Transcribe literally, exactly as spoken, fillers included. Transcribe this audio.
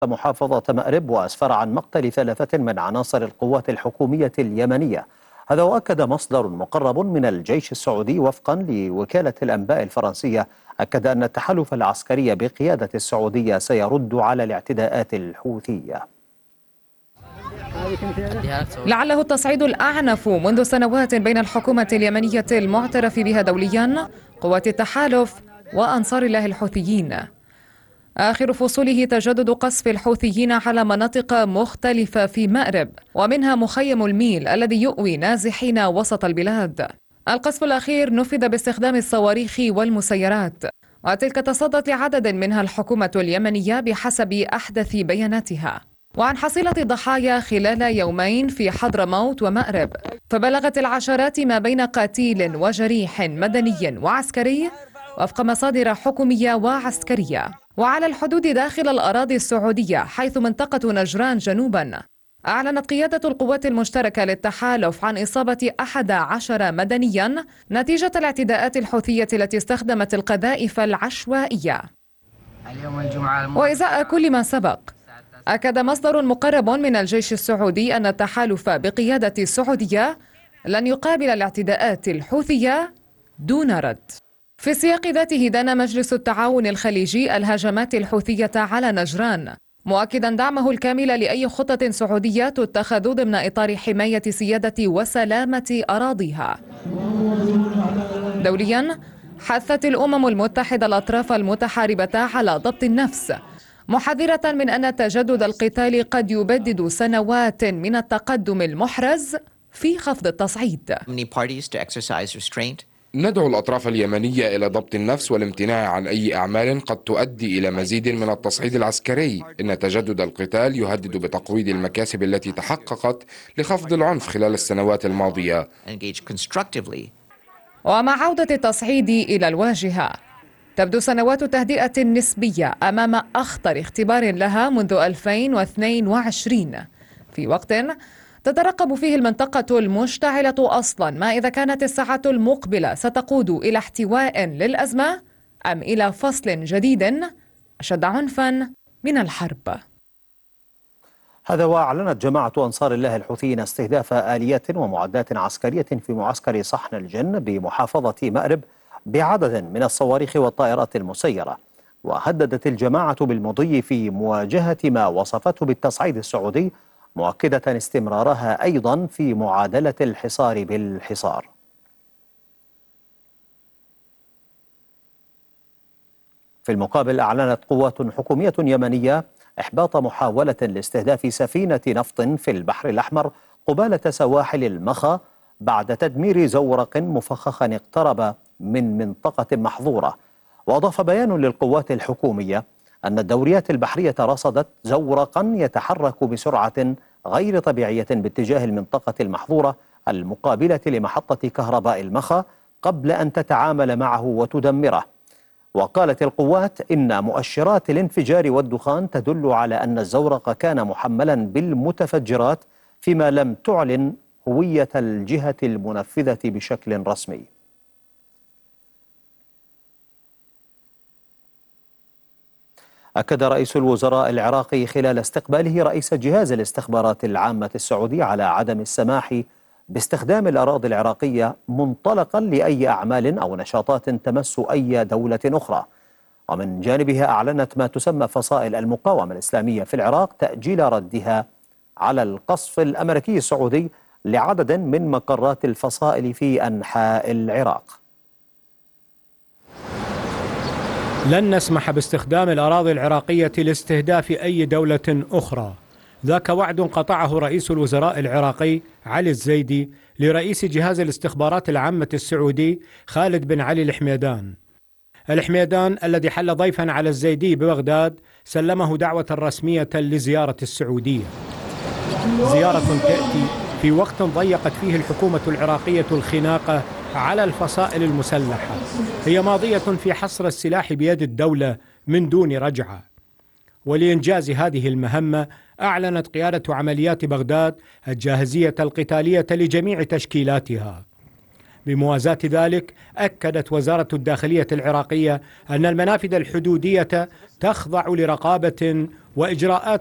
محافظة مأرب وأسفر عن مقتل ثلاثة من عناصر القوات الحكومية اليمنية. هذا وأكد مصدر مقرب من الجيش السعودي وفقا لوكالة الأنباء الفرنسية أكد أن التحالف العسكري بقيادة السعودية سيرد على الاعتداءات الحوثية. لعله التصعيد الأعنف منذ سنوات بين الحكومة اليمنية المعترف بها دوليا، قوات التحالف، وأنصار الله الحوثيين. آخر فصوله تجدد قصف الحوثيين على مناطق مختلفة في مأرب، ومنها مخيم الميل الذي يؤوي نازحين وسط البلاد. القصف الأخير نفذ باستخدام الصواريخ والمسيرات، وتلك تصدت لعدد منها الحكومة اليمنية بحسب أحدث بياناتها. وعن حصيلة الضحايا خلال يومين في حضرموت ومأرب، فبلغت العشرات ما بين قتيل وجريح مدني وعسكري وفق مصادر حكومية وعسكرية. وعلى الحدود داخل الأراضي السعودية حيث منطقة نجران جنوبا، أعلنت قيادة القوات المشتركة للتحالف عن إصابة أحد عشر مدنيا نتيجة الاعتداءات الحوثية التي استخدمت القذائف العشوائية. وإزاء كل ما سبق، أكد مصدر مقرب من الجيش السعودي أن التحالف بقيادة السعودية لن يقابل الاعتداءات الحوثية دون رد. في السياق ذاته دان مجلس التعاون الخليجي الهجمات الحوثية على نجران، مؤكدا دعمه الكامل لأي خطة سعودية تتخذ ضمن إطار حماية سيادة وسلامة أراضيها. دوليا، حثت الأمم المتحدة الأطراف المتحاربة على ضبط النفس، محذرة من أن تجدد القتال قد يبدد سنوات من التقدم المحرز في خفض التصعيد. ندعو الأطراف اليمنية إلى ضبط النفس والامتناع عن أي أعمال قد تؤدي إلى مزيد من التصعيد العسكري. إن تجدد القتال يهدد بتقويض المكاسب التي تحققت لخفض العنف خلال السنوات الماضية. ومع عودة التصعيد إلى الواجهة، تبدو سنوات تهدئة نسبية أمام أخطر اختبار لها منذ ألفين واثنين وعشرين، في وقت تترقب فيه المنطقة المشتعلة أصلا ما إذا كانت الساعة المقبلة ستقود إلى احتواء للأزمة أم إلى فصل جديد أشد عنفا من الحرب. هذا وأعلنت جماعة أنصار الله الحوثيين استهداف آليات ومعدات عسكرية في معسكر صحن الجن بمحافظة مأرب بعدد من الصواريخ والطائرات المسيرة. وهددت الجماعة بالمضي في مواجهة ما وصفته بالتصعيد السعودي، مؤكدة استمرارها أيضا في معادلة الحصار بالحصار. في المقابل، أعلنت قوات حكومية يمنية إحباط محاولة لاستهداف سفينة نفط في البحر الأحمر قبالة سواحل المخا بعد تدمير زورق مفخخ اقترب من منطقة محظورة. وأضاف بيان للقوات الحكومية أن الدوريات البحرية رصدت زورقا يتحرك بسرعة غير طبيعية باتجاه المنطقة المحظورة المقابلة لمحطة كهرباء المخا قبل أن تتعامل معه وتدمره. وقالت القوات إن مؤشرات الانفجار والدخان تدل على أن الزورق كان محملا بالمتفجرات، فيما لم تعلن هوية الجهة المنفذة بشكل رسمي. أكد رئيس الوزراء العراقي خلال استقباله رئيس جهاز الاستخبارات العامة السعودي على عدم السماح باستخدام الأراضي العراقية منطلقا لأي أعمال أو نشاطات تمس أي دولة أخرى. ومن جانبها أعلنت ما تسمى فصائل المقاومة الإسلامية في العراق تأجيل ردها على القصف الأمريكي السعودي لعدد من مقرات الفصائل في أنحاء العراق. لن نسمح باستخدام الأراضي العراقية لاستهداف أي دولة أخرى. ذاك وعد قطعه رئيس الوزراء العراقي علي الزيدي لرئيس جهاز الاستخبارات العامة السعودي خالد بن علي الحميدان. الحميدان الذي حل ضيفا على الزيدي ببغداد سلمه دعوة رسمية لزيارة السعودية، زيارة تأتي في وقت ضيقت فيه الحكومة العراقية الخناقة على الفصائل المسلحة. هي ماضية في حصر السلاح بيد الدولة من دون رجعة. ولإنجاز هذه المهمة أعلنت قيادة عمليات بغداد الجاهزية القتالية لجميع تشكيلاتها. بموازاة ذلك، أكدت وزارة الداخلية العراقية أن المنافذ الحدودية تخضع لرقابة وإجراءات